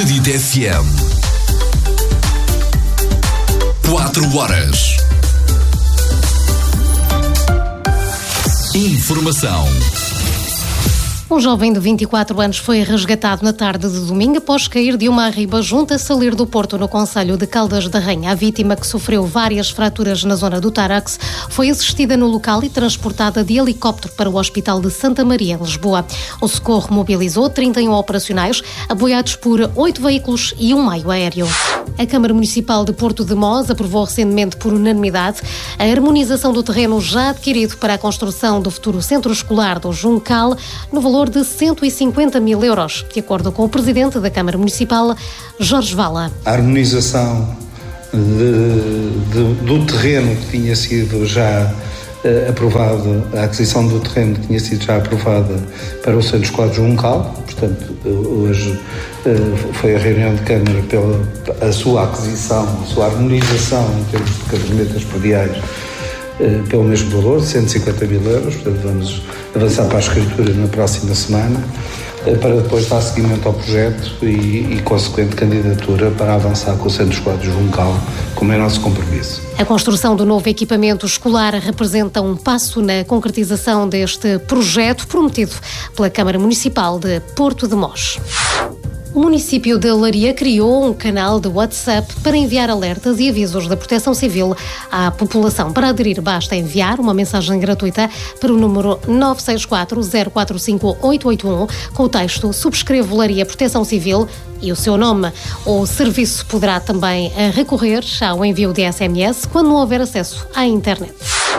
Acredite FM. 4 horas. Informação. Um jovem de 24 anos foi resgatado na tarde de domingo após cair de uma arriba junto a Salir do Porto, no concelho de Caldas da Rainha. A vítima, que sofreu várias fraturas na zona do tórax, foi assistida no local e transportada de helicóptero para o Hospital de Santa Maria, em Lisboa. O socorro mobilizou 31 operacionais, apoiados por 8 veículos e um meio aéreo. A Câmara Municipal de Porto de Mós aprovou recentemente por unanimidade a harmonização do terreno já adquirido para a construção do futuro centro escolar do Juncal, no valor de 150 mil euros, de acordo com o Presidente da Câmara Municipal, Jorge Vala. A harmonização do terreno que tinha sido já aprovado, a aquisição do terreno que tinha sido já aprovada para o Centro Escolar Juncal, portanto, hoje foi a reunião de Câmara pela a sua aquisição, a sua harmonização em termos de cadernetas prediais pelo mesmo valor, 150 mil euros, portanto vamos avançar para a escritura na próxima semana, para depois dar seguimento ao projeto e consequente candidatura para avançar com o Centro Escolar Juncal, como é nosso compromisso. A construção do novo equipamento escolar representa um passo na concretização deste projeto prometido pela Câmara Municipal de Porto de Mós. O município de Leiria criou um canal de WhatsApp para enviar alertas e avisos da Proteção Civil à população. Para aderir, basta enviar uma mensagem gratuita para o número 964-045-881 com o texto "Subscrevo Leiria Proteção Civil" e o seu nome. O serviço poderá também recorrer ao envio de SMS quando não houver acesso à internet.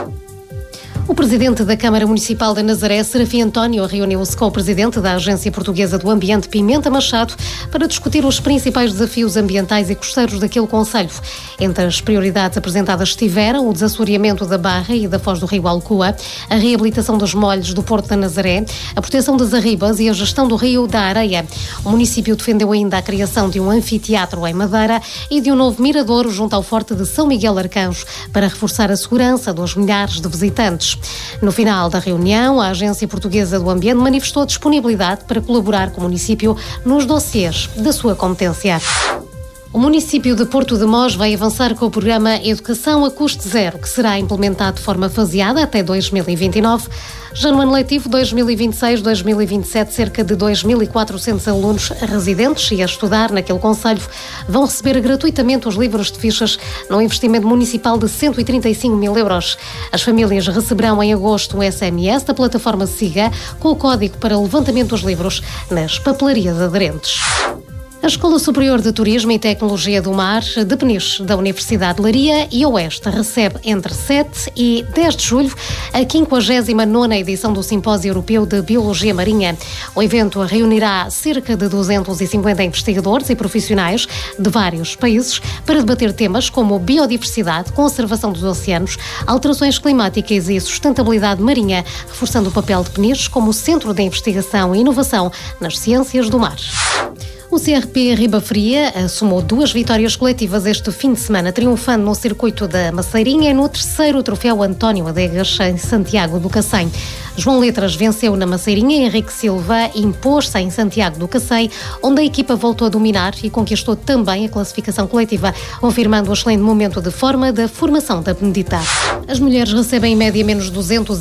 O Presidente da Câmara Municipal de Nazaré, Serafim António, reuniu-se com o Presidente da Agência Portuguesa do Ambiente, Pimenta Machado, para discutir os principais desafios ambientais e costeiros daquele concelho. Entre as prioridades apresentadas estiveram o desassoreamento da Barra e da Foz do Rio Alcoa, a reabilitação dos molhos do Porto da Nazaré, a proteção das arribas e a gestão do Rio da Areia. O município defendeu ainda a criação de um anfiteatro em Madeira e de um novo miradouro junto ao Forte de São Miguel Arcanjo, para reforçar a segurança dos milhares de visitantes. No final da reunião, a Agência Portuguesa do Ambiente manifestou a disponibilidade para colaborar com o município nos dossiês da sua competência. O município de Porto de Mós vai avançar com o programa Educação a Custo Zero, que será implementado de forma faseada até 2029. Já no ano letivo 2026-2027, cerca de 2.400 alunos residentes e a estudar naquele concelho vão receber gratuitamente os livros de fichas num investimento municipal de 135 mil euros. As famílias receberão em agosto um SMS da plataforma SIGA com o código para o levantamento dos livros nas papelarias aderentes. A Escola Superior de Turismo e Tecnologia do Mar de Peniche, da Universidade de Leiria e Oeste, recebe entre 7 e 10 de julho a 59ª edição do Simpósio Europeu de Biologia Marinha. O evento reunirá cerca de 250 investigadores e profissionais de vários países para debater temas como biodiversidade, conservação dos oceanos, alterações climáticas e sustentabilidade marinha, reforçando o papel de Peniche como centro de investigação e inovação nas ciências do mar. O CRP Ribafria somou 2 vitórias coletivas este fim de semana, triunfando no circuito da Maceirinha e no 3º troféu António Adegas em Santiago do Cacém. João Letras venceu na Maceirinha e Henrique Silva impôs-se em Santiago do Cacém, onde a equipa voltou a dominar e conquistou também a classificação coletiva, confirmando o excelente momento de forma da formação da Benedita. As mulheres recebem em média menos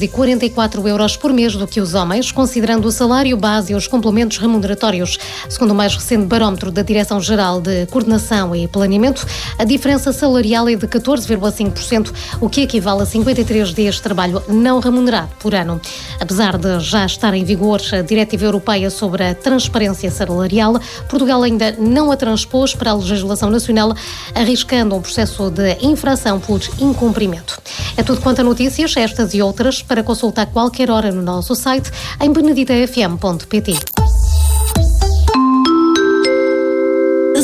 244 euros por mês do que os homens, considerando o salário base e os complementos remuneratórios. Segundo o mais recente barómetro da Direção-Geral de Coordenação e Planeamento, a diferença salarial é de 14,5%, o que equivale a 53 dias de trabalho não remunerado por ano. Apesar de já estar em vigor a Diretiva Europeia sobre a Transparência Salarial, Portugal ainda não a transpôs para a legislação nacional, arriscando um processo de infração por incumprimento. É tudo quanto a notícias, estas e outras, para consultar qualquer hora no nosso site em beneditafm.pt. Sabe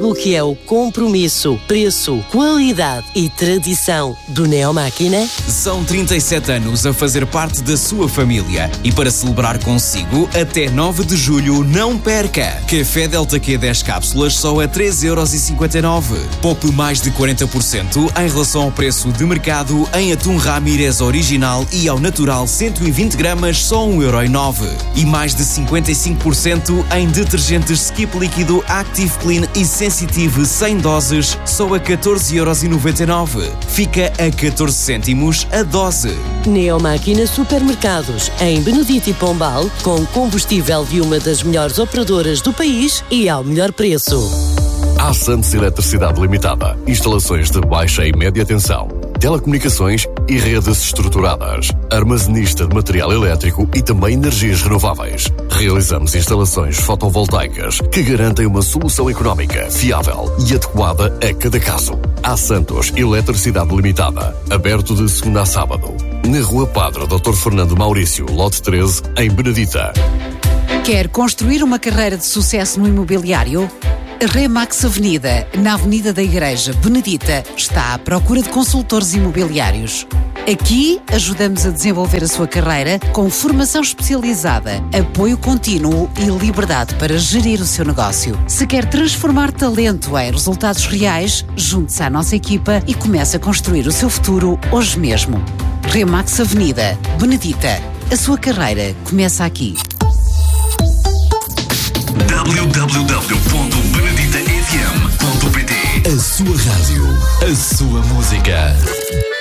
o que é o compromisso, preço, qualidade e tradição do Neomáquina? São 37 anos a fazer parte da sua família e para celebrar consigo, até 9 de julho, não perca! Café Delta Q 10 cápsulas só a 3,59€. Poupe mais de 40% em relação ao preço de mercado em atum Ramírez original e ao natural 120 gramas só 1,09€. E mais de 55% em detergentes Skip líquido Active Clean e Sensitive 100 doses só a 14,99€. Fica a 14 cêntimos a dose. Neomáquina Supermercados, em Benedito e Pombal, com combustível de uma das melhores operadoras do país e ao melhor preço. A Santos Eletricidade Limitada. Instalações de baixa e média tensão, telecomunicações e redes estruturadas. Armazenista de material elétrico e também energias renováveis. Realizamos instalações fotovoltaicas que garantem uma solução económica, fiável e adequada a cada caso. A Santos Eletricidade Limitada. Aberto de segunda a sábado. Na Rua Padre Dr. Fernando Maurício, lote 13, em Benedita. Quer construir uma carreira de sucesso no imobiliário? A Remax Avenida, na Avenida da Igreja, Benedita, está à procura de consultores imobiliários. Aqui ajudamos a desenvolver a sua carreira com formação especializada, apoio contínuo e liberdade para gerir o seu negócio. Se quer transformar talento em resultados reais, junte-se à nossa equipa e comece a construir o seu futuro hoje mesmo. Remax Avenida, Benedita. A sua carreira começa aqui. www